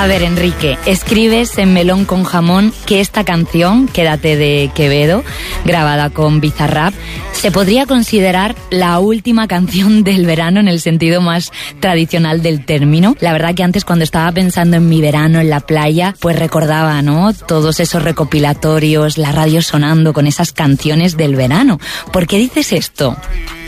A ver, Enrique, escribes en Melón con Jamón que esta canción, Quédate de Quevedo, grabada con Bizarrap, se podría considerar la última canción del verano en el sentido más tradicional del término. La verdad que antes, cuando estaba pensando en mi verano en la playa, pues recordaba, ¿no?, todos esos recopilatorios, la radio sonando con esas canciones del verano. ¿Por qué dices esto?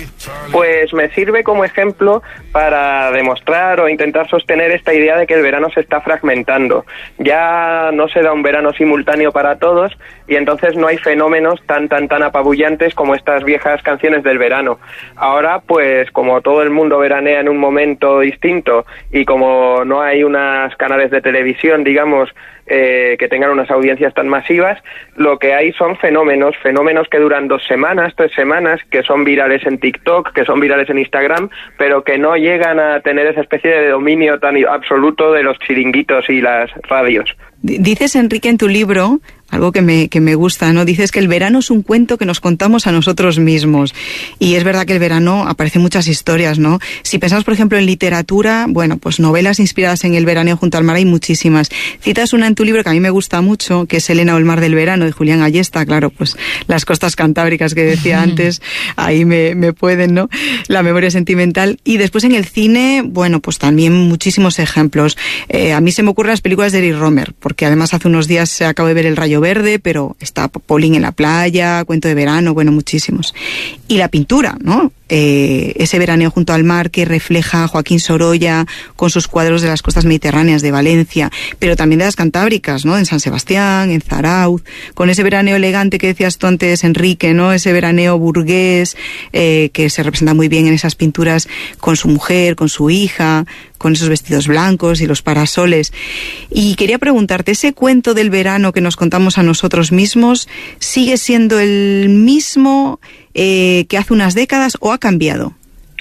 Pues me sirve como ejemplo para demostrar o intentar sostener esta idea de que el verano se está fragmentando. Ya no se da un verano simultáneo para todos y entonces no hay fenómenos tan apabullantes como estas viejas canciones del verano. Ahora, pues como todo el mundo veranea en un momento distinto y como no hay unos canales de televisión, digamos, que tengan unas audiencias tan masivas, lo que hay son fenómenos que duran 2 semanas, 3 semanas, que son virales en TikTok, que son virales en Instagram, pero que no llegan a tener esa especie de dominio tan absoluto de los chiringuitos y las radios. Dices, Enrique, en tu libro algo que me gusta, ¿no? Dices que el verano es un cuento que nos contamos a nosotros mismos. Y es verdad que el verano aparecen muchas historias, ¿no? Si pensamos, por ejemplo, en literatura, bueno, pues novelas inspiradas en el veraneo junto al mar hay muchísimas. Citas una en tu libro que a mí me gusta mucho, que es Elena o el mar del verano, de Julián Ayesta. Claro, pues las costas cantábricas que decía antes, ahí me pueden, ¿no? La memoria sentimental. Y después en el cine, bueno, pues también muchísimos ejemplos. A mí se me ocurren las películas de Eric Rohmer, porque además hace unos días acabo de ver El Rayo Verde, pero está Paulín en la playa, Cuento de verano, bueno, muchísimos. Y la pintura, ¿no? Ese veraneo junto al mar que refleja Joaquín Sorolla con sus cuadros de las costas mediterráneas de Valencia, pero también de las cantábricas, ¿no? En San Sebastián, en Zarauz, con ese veraneo elegante que decías tú antes, Enrique, ¿no? Ese veraneo burgués que se representa muy bien en esas pinturas con su mujer, con su hija, con esos vestidos blancos y los parasoles. Y quería preguntarte, ¿ese cuento del verano que nos contamos a nosotros mismos sigue siendo el mismo que hace unas décadas o ha cambiado?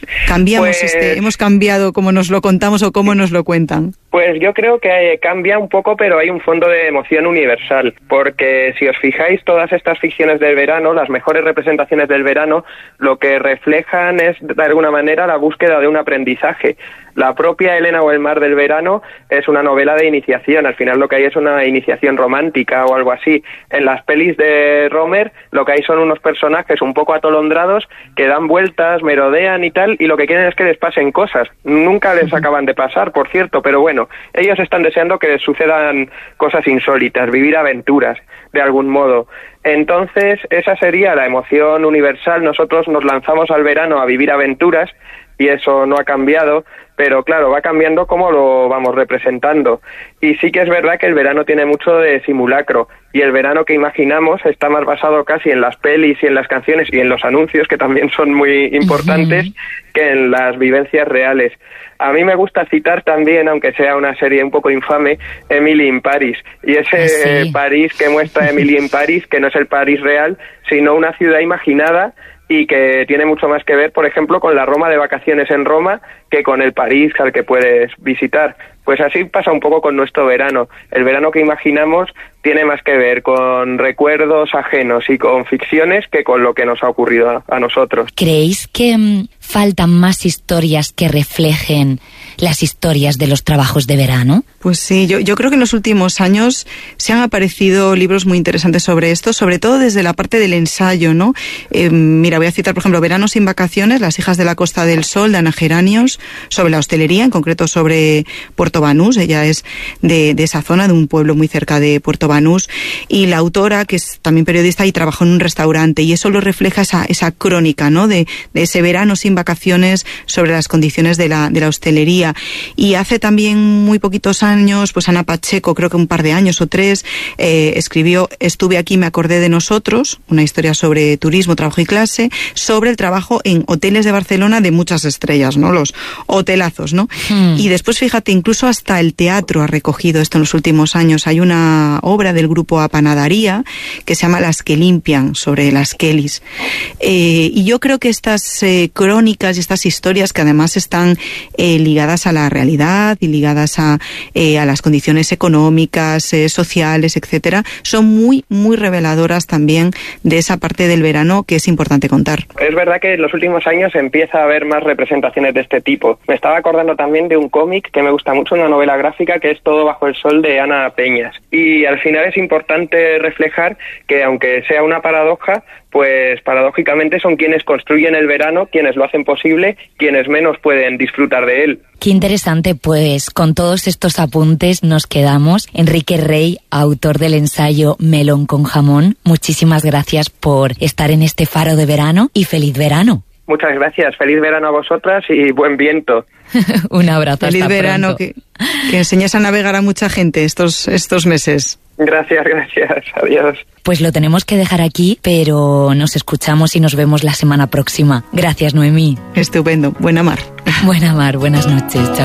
¿Hemos cambiado cómo nos lo contamos o cómo nos lo cuentan? Pues yo creo que cambia un poco, pero hay un fondo de emoción universal, porque si os fijáis, todas estas ficciones del verano, las mejores representaciones del verano, lo que reflejan es, de alguna manera, la búsqueda de un aprendizaje. La propia Elena o el mar del verano es una novela de iniciación, al final lo que hay es una iniciación romántica o algo así. En las pelis de Rohmer lo que hay son unos personajes un poco atolondrados que dan vueltas, merodean y tal, y lo que quieren es que les pasen cosas. Nunca les acaban de pasar, por cierto, pero bueno, ellos están deseando que les sucedan cosas insólitas, vivir aventuras, de algún modo. Entonces, esa sería la emoción universal. Nosotros nos lanzamos al verano a vivir aventuras, y eso no ha cambiado, pero claro, va cambiando cómo lo vamos representando. Y sí que es verdad que el verano tiene mucho de simulacro, y el verano que imaginamos está más basado casi en las pelis y en las canciones y en los anuncios, que también son muy importantes, que en las vivencias reales. A mí me gusta citar también, aunque sea una serie un poco infame, Emily in Paris. Y ese París que muestra Emily in Paris, que no es el París real, sino una ciudad imaginada, y que tiene mucho más que ver, por ejemplo, con la Roma de vacaciones en Roma que con el París al que puedes visitar. Pues así pasa un poco con nuestro verano. El verano que imaginamos tiene más que ver con recuerdos ajenos y con ficciones que con lo que nos ha ocurrido a nosotros. ¿Creéis que faltan más historias que reflejen las historias de los trabajos de verano? Pues sí, yo creo que en los últimos años se han aparecido libros muy interesantes sobre esto, sobre todo desde la parte del ensayo, ¿no? Mira, voy a citar, por ejemplo, Verano sin vacaciones, Las hijas de la Costa del Sol, de Ana Geranios, sobre la hostelería, en concreto sobre Puerto Banús. Ella es de esa zona, de un pueblo muy cerca de Puerto Banús, y la autora, que es también periodista y trabajó en un restaurante, y eso lo refleja esa crónica, ¿no? De ese verano sin vacaciones, sobre las condiciones de la hostelería. Y hace también muy poquitos años, pues Ana Pacheco, creo que un par de años o 3, escribió Estuve aquí, me acordé de nosotros, una historia sobre turismo, trabajo y clase, sobre el trabajo en hoteles de Barcelona de muchas estrellas, ¿no? Los hotelazos, ¿no? Y después, fíjate, incluso hasta el teatro ha recogido esto en los últimos años. Hay una obra del grupo Apanadaría que se llama Las que limpian, sobre las Kellys. Y yo creo que estas crónicas y estas historias, que además están ligadas a la realidad y ligadas a las condiciones económicas, sociales, etcétera, son muy, muy reveladoras también de esa parte del verano que es importante contar. Es verdad que en los últimos años empieza a haber más representaciones de este tipo. Me estaba acordando también de un cómic que me gusta mucho, una novela gráfica que es Todo bajo el sol de Ana Peñas. Y al final es importante reflejar que aunque sea una paradoja, pues paradójicamente son quienes construyen el verano, quienes lo hacen posible, quienes menos pueden disfrutar de él. Qué interesante, pues con todos estos apuntes nos quedamos. Enrique Rey, autor del ensayo Melón con jamón, muchísimas gracias por estar en este faro de verano y feliz verano. Muchas gracias, feliz verano a vosotras y buen viento. Un abrazo. Feliz hasta verano, pronto. que enseñes a navegar a mucha gente estos meses. Gracias, adiós. Pues lo tenemos que dejar aquí, pero nos escuchamos y nos vemos la semana próxima. Gracias, Noemí. Estupendo, buena mar. Buena mar, buenas noches, chao.